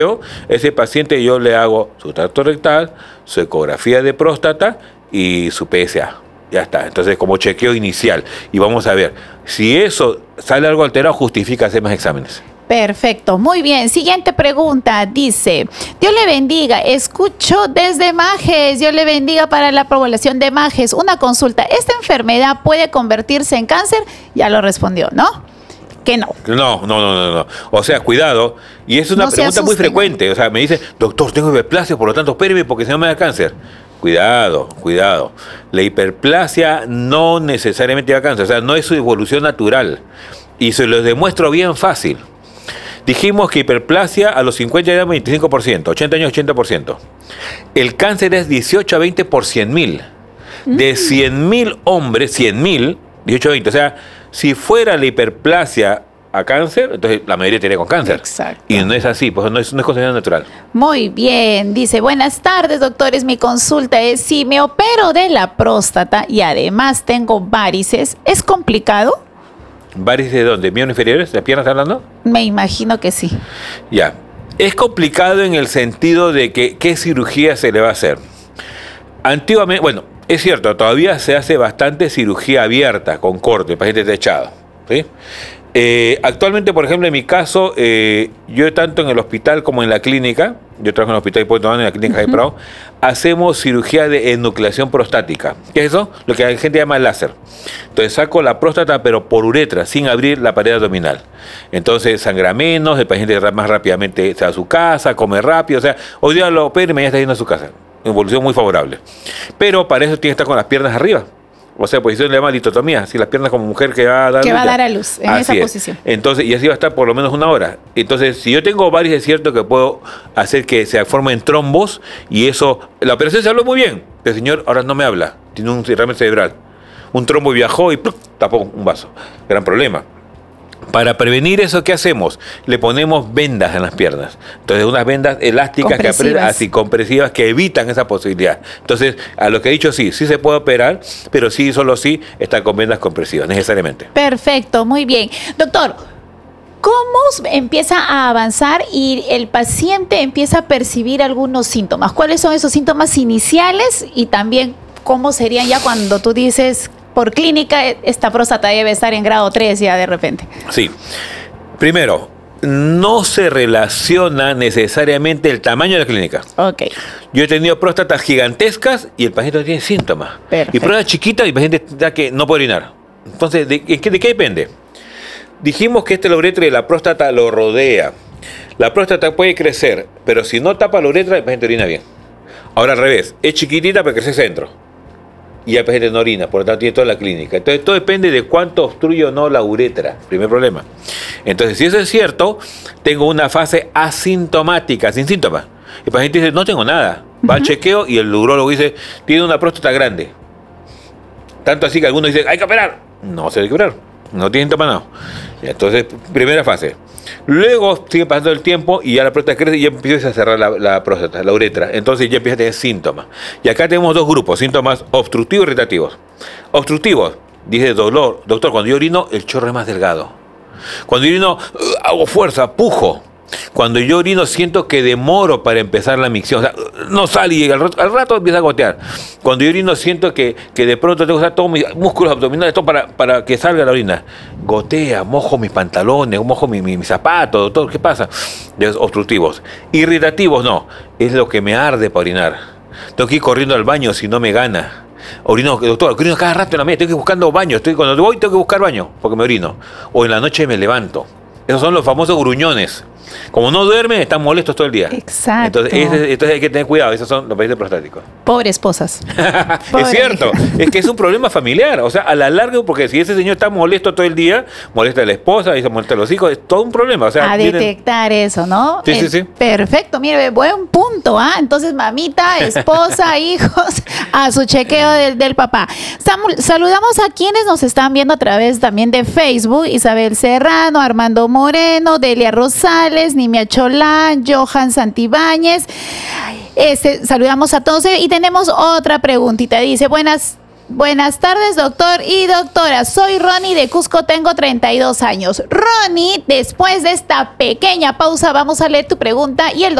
ese paciente yo le hago su tracto rectal, su ecografía de próstata y su PSA. Ya está. Entonces, como chequeo inicial. Y vamos a ver, si eso sale algo alterado, justifica hacer más exámenes. Perfecto, muy bien. Siguiente pregunta, dice, Dios le bendiga, escucho desde Majes, Dios le bendiga para la población de Majes. Una consulta, ¿esta enfermedad puede convertirse en cáncer? Ya lo respondió, ¿no? Que no. No. O sea, cuidado. Y es una pregunta muy frecuente. O sea, me dice, doctor, tengo hiperplasia, por lo tanto, espéreme porque si no me da cáncer. Cuidado. La hiperplasia no necesariamente da cáncer. O sea, no es su evolución natural. Y se lo demuestro bien fácil. Dijimos que hiperplasia a los 50 años 25%, 80 años 80%. El cáncer es 18 a 20 por 100.000. De 100.000 hombres, 100.000, 18 a 20. O sea, si fuera la hiperplasia a cáncer, entonces la mayoría tiene con cáncer. Exacto. Y no es así, pues no es concepción natural. Muy bien, dice, buenas tardes, doctores, mi consulta es, si me opero de la próstata y además tengo varices, ¿es complicado? ¿Varices de dónde? ¿Miembros inferiores? ¿De piernas hablando? Me imagino que sí. Ya. Es complicado en el sentido de que qué cirugía se le va a hacer. Antiguamente, bueno, es cierto, todavía se hace bastante cirugía abierta con corte, paciente techado, ¿sí? Actualmente, por ejemplo, en mi caso, yo tanto en el hospital como en la clínica, yo trabajo en el hospital Hipólito Unanue, en la clínica de Prado, hacemos cirugía de enucleación prostática. ¿Qué es eso? Lo que la gente llama láser. Entonces saco la próstata, pero por uretra, sin abrir la pared abdominal. Entonces sangra menos, el paciente más rápidamente se va a su casa, come rápido. O sea, hoy día lo opera y mañana está yendo a su casa. Evolución muy favorable. Pero para eso tiene que estar con las piernas arriba. O sea, posición le llama litotomía, si las piernas como mujer que va a dar a luz en esa posición. Entonces, y así va a estar por lo menos 1 hora. Entonces, si yo tengo varios, es cierto que puedo hacer que se formen trombos y eso, la operación se habló muy bien, pero el señor ahora no me habla, tiene un derrame cerebral. Un trombo viajó y ¡pluc! Tapó un vaso. Gran problema. Para prevenir eso, ¿qué hacemos? Le ponemos vendas en las piernas. Entonces, unas vendas elásticas que aprietan, así compresivas, que evitan esa posibilidad. Entonces, a lo que he dicho, sí se puede operar, pero sí, solo sí, está con vendas compresivas, necesariamente. Perfecto, muy bien. Doctor, ¿cómo empieza a avanzar y el paciente empieza a percibir algunos síntomas? ¿Cuáles son esos síntomas iniciales? Y también, ¿cómo serían ya cuando tú dices, por clínica, esta próstata debe estar en grado 3 ya de repente? Sí. Primero, no se relaciona necesariamente el tamaño de la clínica. Ok. Yo he tenido próstatas gigantescas y el paciente no tiene síntomas. Perfecto. Y próstata chiquita y el paciente da que no puede orinar. Entonces, ¿de qué depende? Dijimos que la uretra de la próstata lo rodea. La próstata puede crecer, pero si no tapa la uretra, el paciente orina bien. Ahora al revés, es chiquitita pero crece centro. Y el paciente no orina, por lo tanto tiene toda la clínica. Entonces todo depende de cuánto obstruye o no la uretra, primer problema. Entonces si eso es cierto, tengo una fase asintomática, sin síntomas. El paciente dice, no tengo nada. Va al chequeo y el urólogo dice, tiene una próstata grande. Tanto así que algunos dicen, hay que operar. No se debe operar, no tiene síntomas nada. Entonces, primera fase. Luego sigue pasando el tiempo y ya la próstata crece y ya empieza a cerrar la próstata, la uretra. Entonces ya empieza a tener síntomas. Y acá tenemos 2 grupos, síntomas obstructivos y irritativos. Obstructivos, dice dolor. Doctor, cuando yo orino, el chorro es más delgado. Cuando yo orino, hago fuerza, pujo. Cuando yo orino, siento que demoro para empezar la micción. O sea, no sale y al rato empieza a gotear. Cuando yo orino, siento que de pronto tengo que usar todos mis músculos abdominales todo para que salga la orina. Gotea, mojo mis pantalones, mojo mis zapatos, doctor. ¿Qué pasa? Obstructivos. Irritativos, no. Es lo que me arde para orinar. Tengo que ir corriendo al baño si no me gana. Orino, doctor, orino cada rato en la media. Estoy buscando baño. Cuando voy, tengo que buscar baño porque me orino. O en la noche me levanto. Esos son los famosos gruñones. Como no duermen, están molestos todo el día. Exacto. Entonces hay que tener cuidado. Esos son los pacientes prostáticos. Pobres esposas. Es cierto. Es que es un problema familiar. O sea, a la larga, porque si ese señor está molesto todo el día, molesta a la esposa y se molesta a los hijos, es todo un problema. O sea, detectar eso, ¿no? Sí. Perfecto. Mire, buen punto. Entonces, mamita, esposa, hijos, a su chequeo del papá. Saludamos a quienes nos están viendo a través también de Facebook. Isabel Serrano, Armando Moreno, Delia Rosales, Nimia Cholán, Johan Santibáñez. Saludamos a todos y tenemos otra preguntita. Dice, buenas Buenas tardes, doctor y doctora. Soy Ronnie de Cusco, tengo 32 años. Ronnie, después de esta pequeña pausa, vamos a leer tu pregunta y el